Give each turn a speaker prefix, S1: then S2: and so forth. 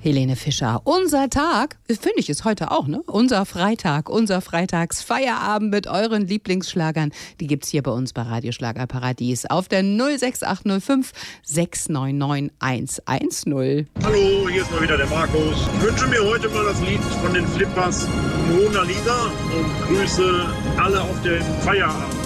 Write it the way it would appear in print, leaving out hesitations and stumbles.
S1: Helene Fischer. Unser Tag, finde ich, ist heute auch, ne? Unser Freitag, unser Freitagsfeierabend mit euren Lieblingsschlagern. Die gibt's hier bei uns bei Radio Schlagerparadies auf der 06805 699 110.
S2: Hallo, hier ist mal wieder der Markus. Ich wünsche mir heute mal das Lied von den Flippers Mona Lisa und grüße alle auf dem Feierabend.